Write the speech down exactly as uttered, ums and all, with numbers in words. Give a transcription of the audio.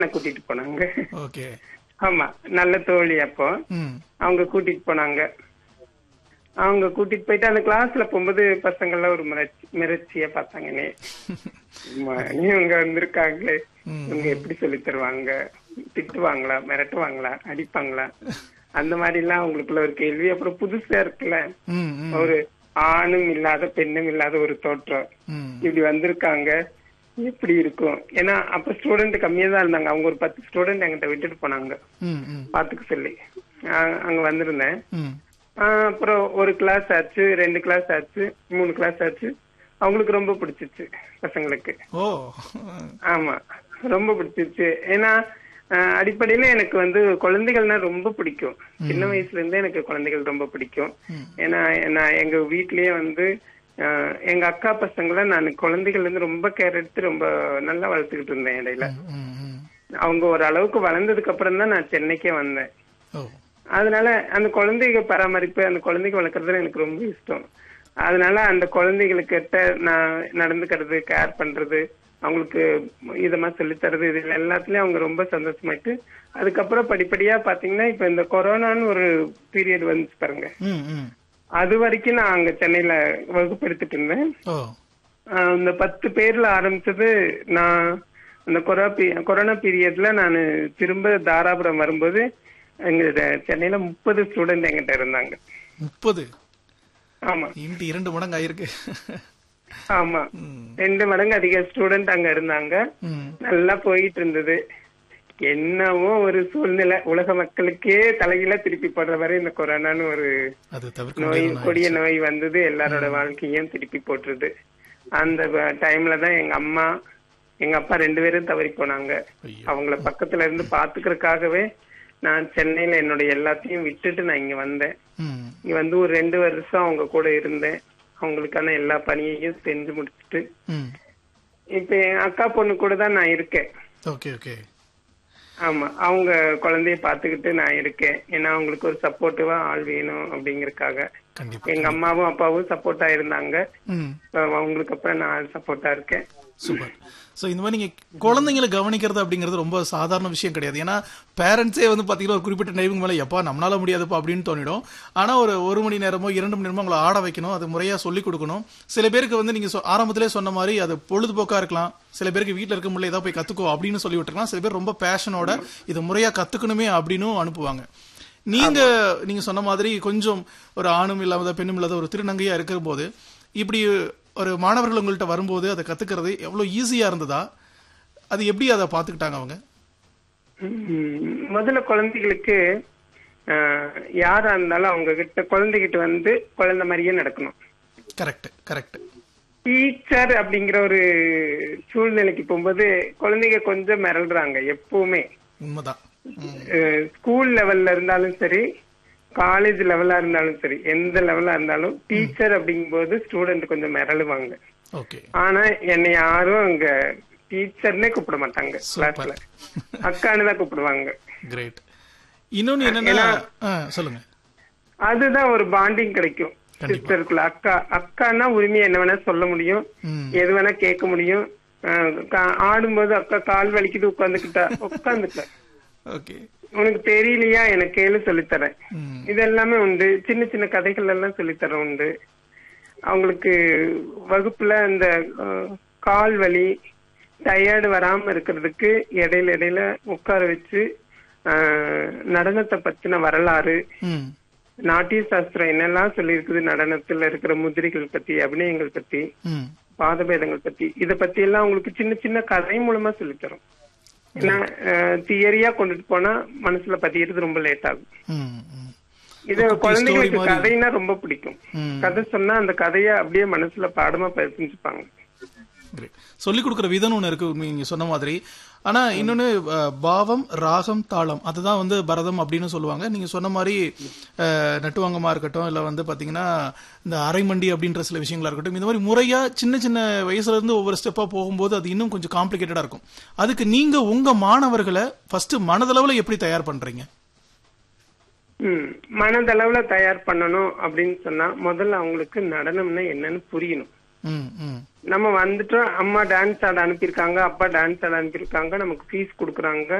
கூட்டிட்டு போனாங்க. ஓகே. ஆமா, நல்ல தோழி. அப்போ ம். அவங்க கூட்டிட்டு போனாங்க. அவங்க கூட்டிட்டு போயிட்டு அந்த கிளாஸ்ல போகும்போது பசங்க எல்லாம் ஒரு மிரட்சி மிரட்சியா பார்த்தாங்கன்னே. இவங்க வந்திருக்காங்களே, இவங்க எப்படி சொல்லி தருவாங்க, திட்டுவாங்களா, மிரட்டுவாங்களா, அடிப்பாங்களா, அந்த மாதிரி எல்லாம் அவங்களுக்குள்ள ஒரு கேள்வி. அப்புறம் புதுசா இருக்குல்ல, ம், ம், ஒரு ஆணும் இல்லாத பெண்ணும் இல்லாத ஒரு தோற்றம், ம். இப்படி வந்திருக்காங்க, எப்படி இருக்கும். ஏன்னா அப்ப ஸ்டூடெண்ட் கம்மியா தான் இருந்தாங்க. அவங்க ஒரு பத்து ஸ்டூடெண்ட் என்கிட்ட விட்டுட்டு போனாங்க ம், ம், பாத்துக்க சொல்லி. ஆஹ் அங்க வந்திருந்தேன். ம். ஆஹ் அப்புறம் ஒரு கிளாஸ் ஆச்சு, ரெண்டு கிளாஸ் ஆச்சு, மூணு கிளாஸ் ஆச்சு. அவங்களுக்கு ரொம்ப பிடிச்சிச்சு பசங்களுக்கு. ஓ. ஆமா, ரொம்ப பிடிச்சிருச்சு. ஏன்னா ஆஹ் அடிப்படையில எனக்கு வந்து குழந்தைகள்னா ரொம்ப பிடிக்கும். சின்ன வயசுல இருந்தே எனக்கு குழந்தைகள் ரொம்ப பிடிக்கும். ஏன்னா நான் எங்க வீட்லயே வந்து ஆஹ் எங்க அக்கா பசங்களை நான் குழந்தைகள் இருந்து ரொம்ப கேர் எடுத்து ரொம்ப நல்லா வளர்த்துக்கிட்டு இருந்தேன். இடையில ம், ம். அவங்க ஒரு அளவுக்கு வளர்ந்ததுக்கு அப்புறம் தான் நான் சென்னைக்கே வந்தேன். ஓ. அதனால அந்த குழந்தைங்க பராமரிப்பு, அந்த குழந்தைங்க வளர்க்கறதுல எனக்கு ரொம்ப இஷ்டம். அதனால அந்த குழந்தைகளுக்கிட்ட நான் நடந்துக்கிறது, கேர் பண்றது, அவங்களுக்கு இதமா சொல்லி தரது, இது எல்லாத்துலயும் அவங்க ரொம்ப சந்தோஷமாயிட்டு அதுக்கப்புறம் படிப்படியா பாத்தீங்கன்னா இப்ப இந்த கொரோனான்னு ஒரு பீரியட் வந்துச்சு பாருங்க. ம், ம். அது வரைக்கும் நான் அங்க சென்னையில வகுப்பு எடுத்துட்டு இருந்தேன். ஓ. ஆஹ் இந்த பத்து பேர்ல ஆரம்பிச்சது. நான் அந்த கொரோனா பீரியட்ல நான் திரும்ப தாராபுரம் வரும்போது எங்க சென்னையில முப்பது ஸ்டூடெண்ட் எங்கிட்ட இருந்தாங்க. முப்பது? ஆமா, இன்ட்டு இரண்டு மடங்கு ஆயிருக்கு. ஆமா, ரெண்டு மடங்கு அதிக ஸ்டூடெண்ட் அங்க இருந்தாங்க. ம். நல்லா போயிட்டு இருந்தது. என்னவோ ஒரு சூழ்நிலை, உலக மக்களுக்கே தலையில திருப்பி போடுற வரை இந்த கொரோனான்னு ஒரு அது தவிர்க்க நோய், முடியாத கொடிய ஆயிடுச்சு. நோய் வந்தது. எல்லாரோட வாழ்க்கையும் திருப்பி போட்டுருது. அந்த டைம்ல தான் எங்க அம்மா எங்க அப்பா ரெண்டு பேரும் தவறி போனாங்க. ஐயோ. அவங்கள பக்கத்துல இருந்து பாத்துக்கிறதுக்காகவே நான் சென்னையில என்னுடைய எல்லாத்தையும் விட்டுட்டு நான் இங்க வந்தேன். ம். இங்க வந்து ஒரு ரெண்டு வருஷம் அவங்க கூட இருந்தேன். அவங்களுக்கான எல்லா பணியையும் செஞ்சு முடிச்சுட்டு ம். இப்ப என் அக்கா பொண்ணு கூட தான் நான் இருக்கேன். Okay, okay. ஆமா, அவங்க குழந்தைய பாத்துக்கிட்டு நான் இருக்கேன். ஏன்னா அவங்களுக்கு ஒரு சப்போர்ட்டிவா ஆள் வேணும் அப்படிங்கறதுக்காக. கண்டிப்பா. எங்க அம்மாவும் அப்பாவும் சப்போர்ட்டா இருந்தாங்க. ம். அவங்களுக்கு அப்புறம் நான் சப்போர்ட்டா இருக்கேன். சூப்பர். சோ இந்த மாதிரி நீங்க குழந்தைங்களை கவனிக்கிறது அப்படிங்கிறது ரொம்ப சாதாரண விஷயம் கிடையாது. ஏன்னா பேரண்ட்ஸே வந்து பாத்தீங்கன்னா ஒரு குறிப்பிட்ட டைமுக்கு மேல எப்பா நம்மளால முடியாதுப்பா அப்படின்னு தோணிடும். ஆனா ஒரு ஒரு மணி நேரமோ இரண்டு மணி நேரமோ அவங்களை ஆட வைக்கணும், அது முறையா சொல்லிக் கொடுக்கணும். சில பேருக்கு வந்து நீங்க ஆரம்பத்திலே சொன்ன மாதிரி அது பொழுதுபோக்கா இருக்கலாம். சில பேருக்கு வீட்டுல இருக்க முடியல, ஏதாவது போய் கத்துக்கோ அப்படின்னு சொல்லி விட்டுருக்கலாம். சில பேர் ரொம்ப பேஷனோட இது முறையா கத்துக்கணுமே அப்படின்னு அனுப்புவாங்க. நீங்க நீங்க சொன்ன மாதிரி கொஞ்சம் ஒரு ஆணும் இல்லாத பெண்ணும் இல்லாத ஒரு திருநங்கையா இருக்கிற போது இப்படி ஒரு மாணவர்கள் உங்கள்கிட்ட வரும்போது அதை கத்துக்கிறது எவ்வளவு ஈஸியா இருந்ததா? அது எப்படி அதை பாத்துக்கிட்டாங்க அவங்க? முதல்ல குழந்தைகளுக்கு யாரா இருந்தாலும் அவங்க கிட்ட குழந்தைகிட்ட வந்து குழந்தை மாதிரியே நடக்கணும். Correct, correct. டீச்சர் அப்படிங்கிற ஒரு சூழ்நிலைக்கு போகும்போது குழந்தைங்க கொஞ்சம் மிரள்றாங்க எப்பவுமே. உண்மைதான். ஸ்கூல் லெவல்ல இருந்தாலும் சரி, காலேஜ் லெவலா இருந்தாலும் சரி, எந்த லெவலா இருந்தாலும் டீச்சர் அப்படிங்கும் போது ஸ்டூடெண்ட் கொஞ்சம் மிரளுவாங்க. ஆனா என்னை யாரும் அங்க டீச்சர்னே கூப்பிட மாட்டாங்க. கிளாஸ்ல அக்கான்னு தான் கூப்பிடுவாங்க. கிரேட். இன்னொன்னு என்னன்னா சொல்லுங்க, அதுதான் ஒரு பாண்டிங் கிடைக்கும் சிஸ்டருக்குள்ள. அக்கா அக்கான்னா உரிமையா என்ன வேணா சொல்ல முடியும், எது வேணா கேட்க முடியும். ஆடும்போது அக்கா கால் வலிக்குது உட்காந்துக்கிட்டா உட்காந்துக்க, உனக்கு தெரியலையா எனக்கு கேளு சொல்லித்தரேன். இது எல்லாமே உண்டு. சின்ன சின்ன கதைகள் எல்லாம் சொல்லித்தரேன் உண்டு. அவங்களுக்கு வகுப்புல இந்த கால் வலி டயர்டு வராம இருக்கிறதுக்கு இடையில இடையில உட்கார வச்சு நடனத்தை பத்தின வரலாறு, நாட்டிய சாஸ்திரம் என்னெல்லாம் சொல்லி இருக்குது, நடனத்துல இருக்கிற முதிரைகள் பத்தி, அபிநயங்கள் பத்தி, பாதபேதங்கள் பத்தி, இத பத்தி எல்லாம் உங்களுக்கு சின்ன சின்ன கதை மூலமா சொல்லித்தரும். ஏன்னா தியரியா கொண்டுட்டு போனா மனசுல பதியறது ரொம்ப லேட் ஆகும். இது குழந்தைங்களுக்கு கதைன்னா ரொம்ப பிடிக்கும். கதை சொன்னா அந்த கதைய அப்படியே மனசுல பாடமா பதிஞ்சுப்பாங்க. சொல்லிக் கொடுக்கற விதம் ஒண்ணு இருக்கு நீங்க சொன்ன மாதிரி. ஆனா இன்னொன்னு பாவம், ராகம், தாளம், அதுதான் வந்து பரதம் அப்படின்னு சொல்லுவாங்க. நீங்க சொன்ன மாதிரி நட்டுவாங்கமா இருக்கட்டும், இல்ல வந்து பாத்தீங்கன்னா இந்த அரைமண்டி அப்படின்ற சில விஷயங்களா இருக்கட்டும், இந்த மாதிரி முறையா சின்ன சின்ன வயசுல இருந்து ஒவ்வொரு ஸ்டெப்பா போகும்போது அது இன்னும் கொஞ்சம் காம்ப்ளிகேட்டடா இருக்கும். அதுக்கு நீங்க உங்க மாணவர்களை ஃபர்ஸ்ட் மனதளவுல எப்படி தயார் பண்றீங்க? ம் மனதளவுல தயார் பண்ணணும் அப்படின்னு சொன்னா முதல்ல அவங்களுக்கு நடனம்னா என்னன்னு புரியணும். ம், ம். நம்ம வந்துட்டோம், அம்மா டான்ஸ் ஆட அனுப்பியிருக்காங்க, அப்பா டான்ஸ் ஆட அனுப்பியிருக்காங்க, நமக்கு ஃபீஸ் கொடுக்குறாங்க.